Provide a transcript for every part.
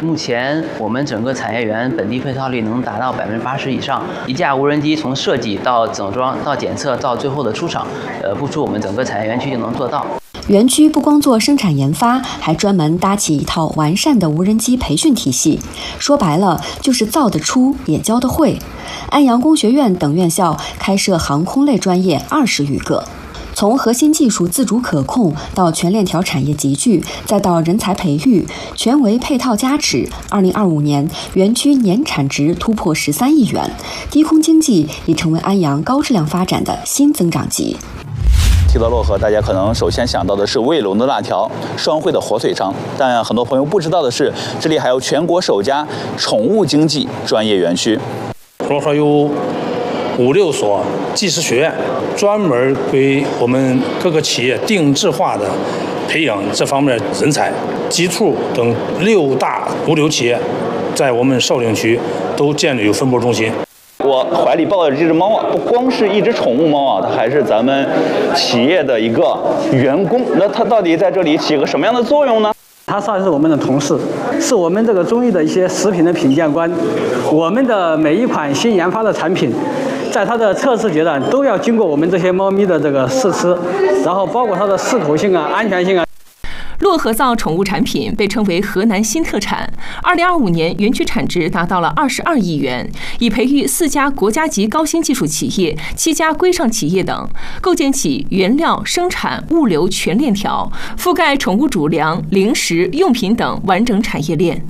目前我们整个产业园本地配套率能达到80%以上，一架无人机从设计到整装到检测到最后的出厂，不出我们整个产业园区就能做到。 园区不光做生产研发，还专门搭起一套完善的无人机培训体系。说白了，就是造得出也教得会。安阳工学院等院校开设航空类专业20余个。从核心技术自主可控到全链条产业集聚，再到人才培育，全为配套加持。2025年，园区年产值突破13亿元，低空经济已成为安阳高质量发展的新增长极。 提到漯河，大家可能首先想到的是卫龙的那条双汇的火腿肠，但很多朋友不知道的是，这里还有全国首家宠物经济专业园区。 漯河有5、6所技师学院，专门给我们各个企业定制化的培养这方面人才。机处等6大物流企业在我们绍兴区都建立有分拨中心。 我怀里抱的这只猫啊，不光是一只宠物猫啊，它还是咱们企业的一个员工。那它到底在这里起个什么样的作用呢？ 它算是我们的同事，是我们这个中医的一些食品的品鉴官。我们的每一款新研发的产品，在它的测试阶段都要经过我们这些猫咪的这个试吃，然后包括它的适口性啊、安全性啊。 漯河造宠物产品被称为河南新特产。2025年，园区产值达到了22亿元，已培育4家国家级高新技术企业、7家规上企业等，构建起原料、生产、物流全链条，覆盖宠物主粮、零食、用品等完整产业链。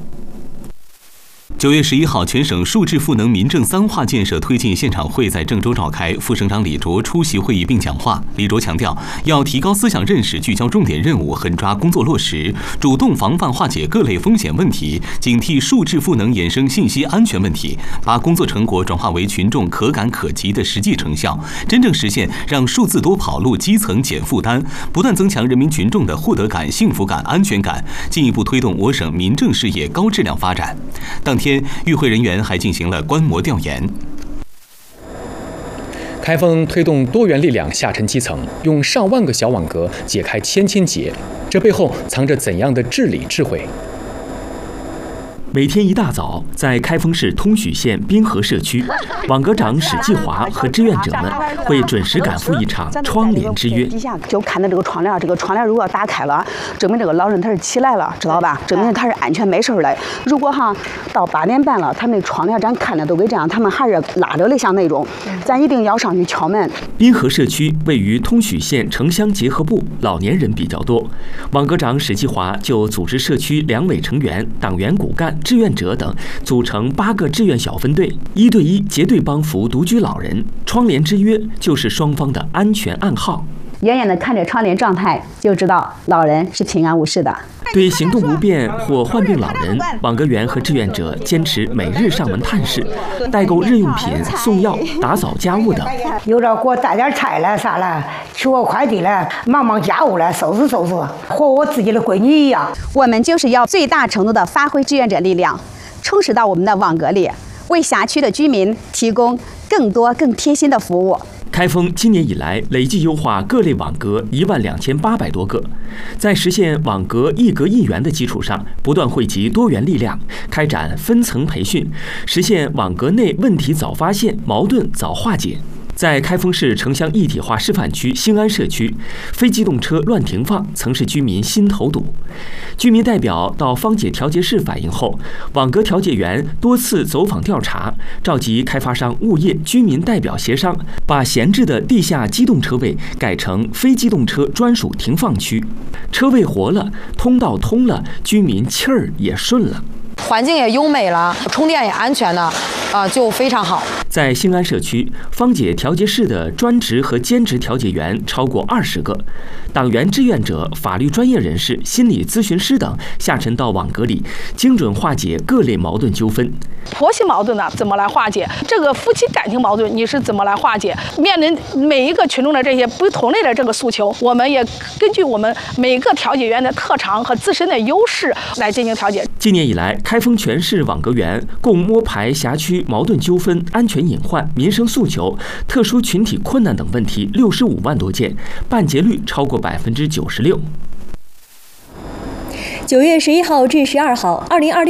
9月11号，全省数字赋能民政3化建设推进现场会在郑州召开，副省长李卓出席会议并讲话。李卓强调，要提高思想认识，聚焦重点任务，狠抓工作落实，主动防范化解各类风险问题，警惕数字赋能衍生信息安全问题，把工作成果转化为群众可感可及的实际成效，真正实现让数字多跑路，基层减负担，不断增强人民群众的获得感、幸福感、安全感，进一步推动我省民政事业高质量发展。当天，与会人员还进行了观摩调研。 开封推动多元力量下沉基层，用上万个小网格解开千结，这背后藏着怎样的治理智慧？ 每天一大早，在开封市通许县滨河社区，网格长史继华和志愿者们会准时赶赴一场窗帘之约。 就看到这个窗帘，如果打开了，证明这个老人他是起来了，知道吧？证明他是安全没事的。如果到8点半了，他那窗帘咱看的都给这样，他们还是拉着的像那种，咱一定要上去敲门。 滨河社区位于通许县城乡结合部，老年人比较多。网格长史继华就组织社区两委成员、党员骨干、志愿者等组成8个志愿小分队，1对1结对帮扶独居老人。窗帘之约就是双方的安全暗号。 远远的看着窗帘状态，就知道老人是平安无事的。 对行动不便或患病老人，网格员和志愿者坚持每日上门探视，代购日用品、送药、打扫家务等。 有点给我带点菜了啥了，取个快递了，忙家务了，收拾，和我自己的闺女一样。 我们就是要最大程度的发挥志愿者力量，充实到我们的网格里，为辖区的居民提供更多更贴心的服务。 开封今年以来累计优化各类网格12800多个，在实现网格一格一元的基础上，不断汇集多元力量，开展分层培训，实现网格内问题早发现、矛盾早化解。在开封市城乡一体化示范区兴安社区，非机动车乱停放曾是居民心头堵。居民代表到方解调节室反映后，网格调解员多次走访调查，召集开发商、物业、居民代表协商，把闲置的地下机动车位改成非机动车专属停放区。车位活了，通道通了，居民气儿也顺了。 环境也优美了，充电也安全了，就非常好。 在兴安社区，方解调节室的专职和兼职调解员超过20个，党员、志愿者、法律专业人士、心理咨询师等下沉到网格里，精准化解各类矛盾纠纷。 婆媳矛盾呢，怎么来化解？这个夫妻感情矛盾你是怎么来化解？面临每一个群众的这些不同类的这个诉求，我们也根据我们每个调解员的特长和自身的优势来进行调解。 今年以来，开封全市网格员共摸排辖区矛盾纠纷、安全隐患、民生诉求、特殊群体困难等问题65万多件，办结率超过96%。 9月11号至12号，2026